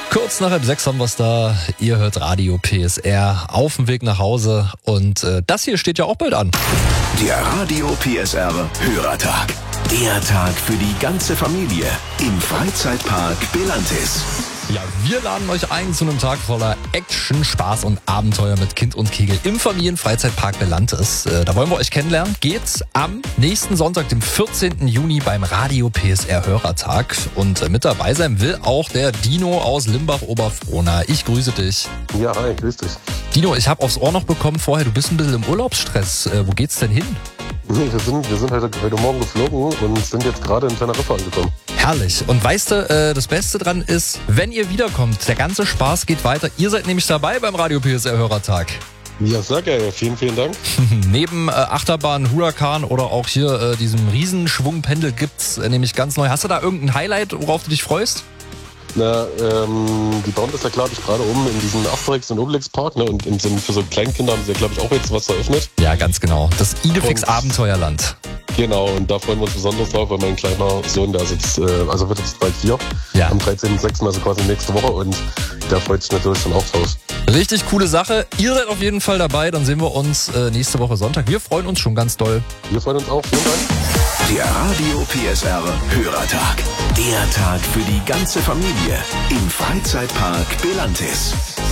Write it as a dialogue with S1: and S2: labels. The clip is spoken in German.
S1: Kurz nach 5:30 haben wir es da. Ihr hört Radio PSR auf dem Weg nach Hause. Und das hier steht ja auch bald an.
S2: Der Radio PSR Hörertag. Der Tag für die ganze Familie im Freizeitpark Belantis.
S1: Ja, wir laden euch ein zu einem Tag voller Action, Spaß und Abenteuer mit Kind und Kegel im Familienfreizeitpark Belantis. Da wollen wir euch kennenlernen. Geht's am nächsten Sonntag, dem 14. Juni beim Radio PSR Hörertag. Und mit dabei sein will auch der Dino aus Limbach-Oberfrohna. Ich grüße dich.
S3: Ja, hi, grüß dich.
S1: Dino, ich habe aufs Ohr noch bekommen vorher, du bist ein bisschen im Urlaubsstress. Wo geht's denn hin?
S3: Nee, wir sind heute Morgen geflogen und sind jetzt gerade in Teneriffa angekommen.
S1: Herrlich. Und weißt du, das Beste dran ist, wenn ihr wiederkommt, der ganze Spaß geht weiter. Ihr seid nämlich dabei beim Radio PSR Hörertag.
S3: Ja, sehr geil. Vielen, vielen Dank.
S1: Neben Achterbahn, Huracan oder auch hier diesem Riesenschwungpendel gibt's nämlich ganz neu. Hast du da irgendein Highlight, worauf du dich freust?
S3: Na, die bauen das ja, glaube ich, gerade um in diesen Asterix- und Obelix-Park, ne? Und für so Kleinkinder haben sie ja, glaube ich, auch jetzt was eröffnet.
S1: Ja, ganz genau. Das Idefix Abenteuerland.
S3: Genau, und da freuen wir uns besonders drauf, weil mein kleiner Sohn, der ist jetzt, wird jetzt bald 4,
S1: Ja.
S3: am 13.06., also quasi nächste Woche, und der freut sich natürlich schon auch drauf.
S1: Richtig coole Sache. Ihr seid auf jeden Fall dabei. Dann sehen wir uns nächste Woche Sonntag. Wir freuen uns schon ganz doll.
S3: Wir freuen uns auch. Vielen Dank.
S2: Der Radio PSR Hörertag. Der Tag für die ganze Familie im Freizeitpark Belantis.